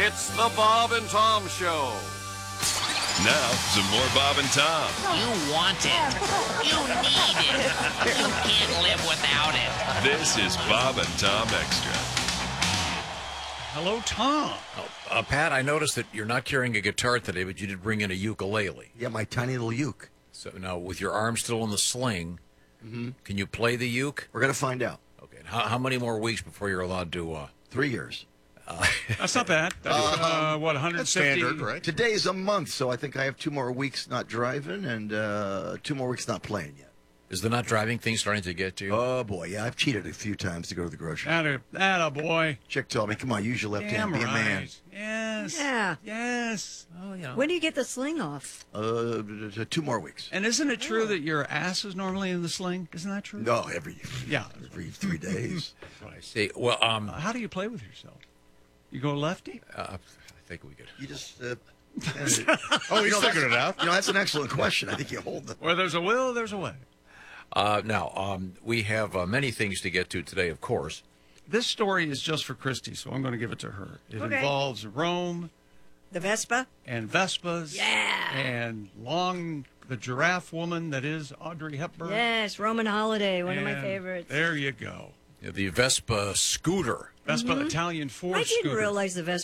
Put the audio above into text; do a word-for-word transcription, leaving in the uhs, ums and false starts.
It's the Bob and Tom Show. Now, some more Bob and Tom. You want it. You need it. You can't live without it. This is Bob and Tom Extra. Hello, Tom. Oh, uh, Pat, I noticed that you're not carrying a guitar today, but you did bring in a ukulele. Yeah, my tiny little uke. So now, with your arm still in the sling, mm-hmm. can you play the uke? We're going to find out. Okay. How, how many more weeks before you're allowed to... Uh, Three years. Uh, That's not bad. That's, uh, what, one hundred fifty? Standard, right? Today's a month, so I think I have two more weeks not driving and uh, two more weeks not playing yet. Is the not driving thing starting to get to you? Oh, boy, yeah, I've cheated a few times to go to the grocery store. Atta, atta boy. Chick told me, come on, use your left Damn hand, be right. a man. Yes. Yeah. Yes. Oh, you know. When do you get the sling off? Uh, two more weeks. And isn't it true that your ass is normally in the sling? Isn't that true? No, every, Yeah. every three days. I see. Well, um, Uh, how do you play with yourself? You go lefty? uh, I think we could... You just... Uh, Oh, he's you know, figured it that's- out. You know, that's an excellent question. I think you hold the... Where there's a will, there's a way. Uh, now, um, we have uh, many things to get to today, of course. This story is just for Christy, so I'm going to give it to her. It Okay. involves Rome The Vespa? and Vespas. Yeah. And Long, the giraffe woman that is Audrey Hepburn. Yes, Roman Holiday, one of my And favorites. There you go. The Vespa scooter. Vespa Italian Ford I didn't scooter. realize the Vespa